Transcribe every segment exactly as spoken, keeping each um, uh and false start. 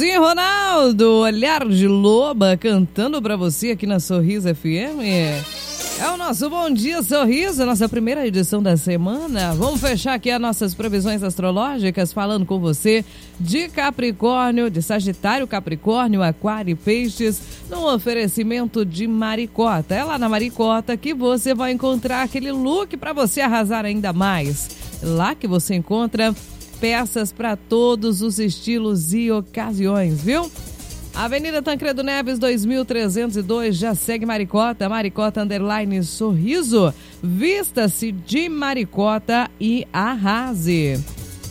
Serginho Ronaldo, Olhar de Loba, cantando pra você aqui na Sorriso F M. É o nosso Bom Dia Sorriso, nossa primeira edição da semana. Vamos fechar aqui as nossas previsões astrológicas, falando com você de Capricórnio, de Sagitário, Capricórnio, Aquário e Peixes, no oferecimento de Maricota. É lá na Maricota que você vai encontrar aquele look para você arrasar ainda mais. Lá que você encontra peças para todos os estilos e ocasiões, viu? Avenida Tancredo Neves, dois mil trezentos e dois, já segue Maricota, Maricota Underline Sorriso. Vista-se de Maricota e arrase.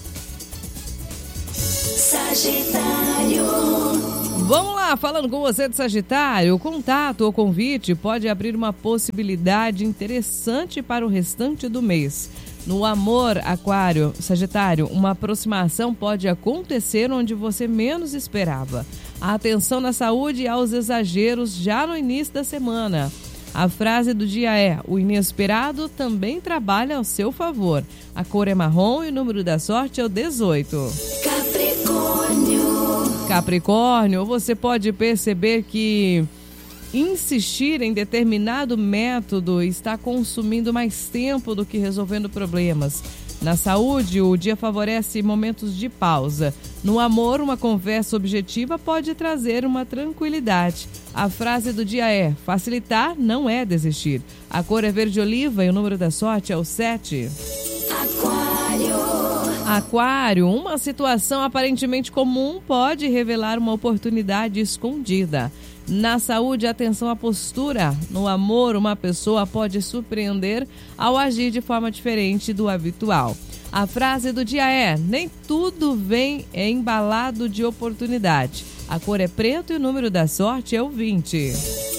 Sagitário. Vamos lá, falando com você de Sagitário, o contato ou convite pode abrir uma possibilidade interessante para o restante do mês. No amor, Aquário, Sagitário, uma aproximação pode acontecer onde você menos esperava. Atenção na saúde e aos exageros já no início da semana. A frase do dia é: o inesperado também trabalha ao seu favor. A cor é marrom e o número da sorte é o dezoito. Capricórnio. Capricórnio, você pode perceber que insistir em determinado método está consumindo mais tempo do que resolvendo problemas. Na saúde, o dia favorece momentos de pausa. No amor, uma conversa objetiva pode trazer uma tranquilidade. A frase do dia é: facilitar não é desistir. A cor é verde oliva e o número da sorte é o sete. Aquário. Aquário, uma situação aparentemente comum pode revelar uma oportunidade escondida. Na saúde, atenção à postura. No amor, uma pessoa pode surpreender ao agir de forma diferente do habitual. A frase do dia é: nem tudo vem embalado de oportunidade. A cor é preto e o número da sorte é o vinte.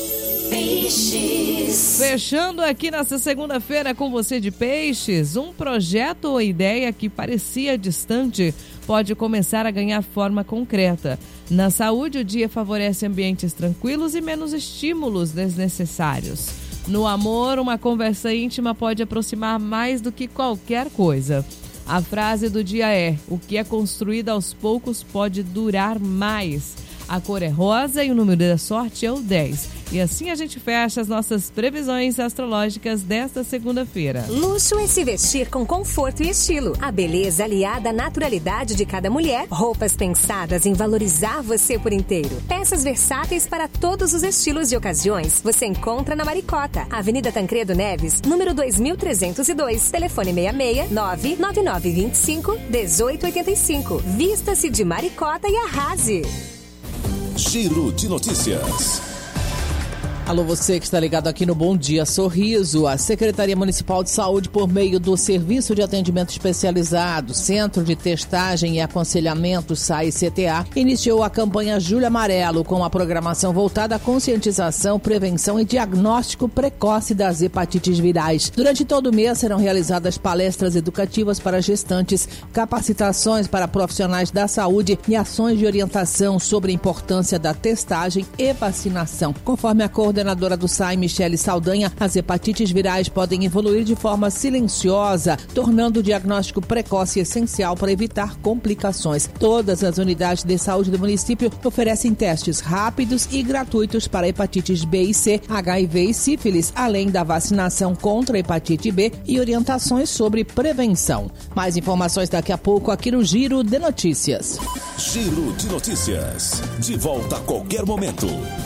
Peixes. Fechando aqui nessa segunda-feira com você de Peixes, um projeto ou ideia que parecia distante pode começar a ganhar forma concreta. Na saúde, o dia favorece ambientes tranquilos e menos estímulos desnecessários. No amor, uma conversa íntima pode aproximar mais do que qualquer coisa. A frase do dia é: o que é construído aos poucos pode durar mais. A cor é rosa e o número da sorte é o dez. E assim a gente fecha as nossas previsões astrológicas desta segunda-feira. Luxo é se vestir com conforto e estilo. A beleza aliada à naturalidade de cada mulher. Roupas pensadas em valorizar você por inteiro. Peças versáteis para todos os estilos e ocasiões. Você encontra na Maricota, Avenida Tancredo Neves, número dois mil trezentos e dois. Telefone seis seis nove nove nove dois cinco um oito oito cinco. Vista-se de Maricota e arrase. Giro de notícias. Alô, você que está ligado aqui no Bom Dia Sorriso. A Secretaria Municipal de Saúde, por meio do Serviço de Atendimento Especializado, Centro de Testagem e Aconselhamento S A I C T A, iniciou a campanha Julho Amarelo, com a programação voltada à conscientização, prevenção e diagnóstico precoce das hepatites virais. Durante todo o mês serão realizadas palestras educativas para gestantes, capacitações para profissionais da saúde e ações de orientação sobre a importância da testagem e vacinação. Conforme a coordenadora coordenadora do S A I, Michele Saldanha, as hepatites virais podem evoluir de forma silenciosa, tornando o diagnóstico precoce essencial para evitar complicações. Todas as unidades de saúde do município oferecem testes rápidos e gratuitos para hepatites B e C, H I V e sífilis, além da vacinação contra a hepatite B e orientações sobre prevenção. Mais informações daqui a pouco aqui no Giro de Notícias. Giro de Notícias. De volta a qualquer momento.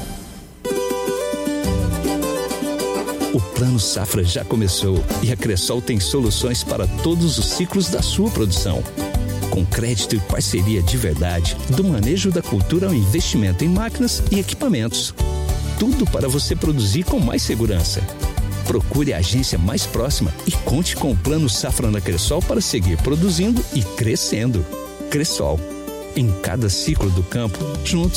O Plano Safra já começou e a Cressol tem soluções para todos os ciclos da sua produção. Com crédito e parceria de verdade, do manejo da cultura ao investimento em máquinas e equipamentos. Tudo para você produzir com mais segurança. Procure a agência mais próxima e conte com o Plano Safra na Cressol para seguir produzindo e crescendo. Cressol, em cada ciclo do campo, juntos.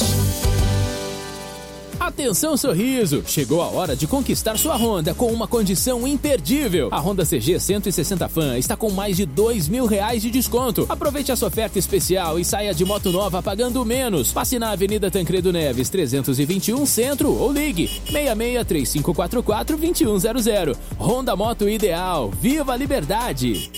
Atenção, Sorriso! Chegou a hora de conquistar sua Honda com uma condição imperdível. A Honda C G cento e sessenta Fan está com mais de dois mil reais de desconto. Aproveite essa oferta especial e saia de moto nova pagando menos. Passe na Avenida Tancredo Neves trezentos e vinte e um Centro ou ligue seis seis três cinco quatro quatro dois um zero zero. Honda Moto Ideal. Viva a liberdade!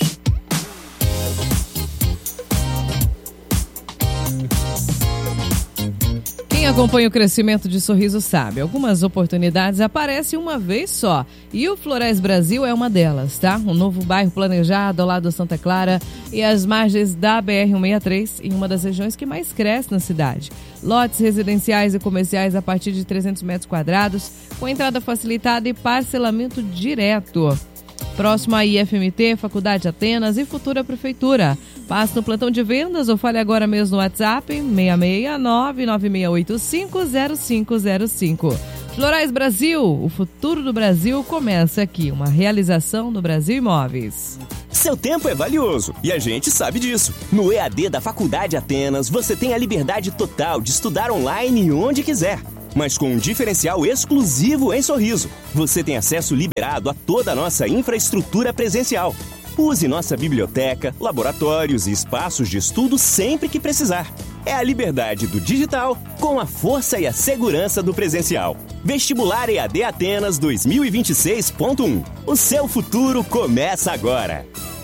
acompanha o crescimento de Sorriso sabe, algumas oportunidades aparecem uma vez só e o Florais Brasil é uma delas, tá? Um novo bairro planejado ao lado do Santa Clara e às margens da B R cento e sessenta e três, em uma das regiões que mais cresce na cidade. Lotes residenciais e comerciais a partir de trezentos metros quadrados, com entrada facilitada e parcelamento direto. Próximo à I F M T, Faculdade Atenas e futura Prefeitura. Passe no plantão de vendas ou fale agora mesmo no WhatsApp seis seis nove nove seis oito cinco zero cinco zero cinco. Florais Brasil, o futuro do Brasil começa aqui. Uma realização do Brasil Imóveis. Seu tempo é valioso e a gente sabe disso. No E A D da Faculdade Atenas, você tem a liberdade total de estudar online onde quiser, mas com um diferencial exclusivo em Sorriso. Você tem acesso liberado a toda a nossa infraestrutura presencial. Use nossa biblioteca, laboratórios e espaços de estudo sempre que precisar. É a liberdade do digital com a força e a segurança do presencial. Vestibular E A D Atenas dois mil e vinte e seis ponto um. O seu futuro começa agora.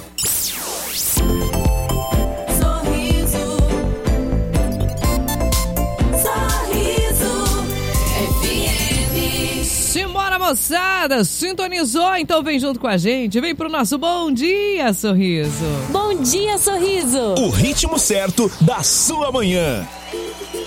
Simbora, moçada! Sintonizou? Então vem junto com a gente. Vem pro nosso Bom Dia, Sorriso. Bom dia, Sorriso. O ritmo certo da sua manhã.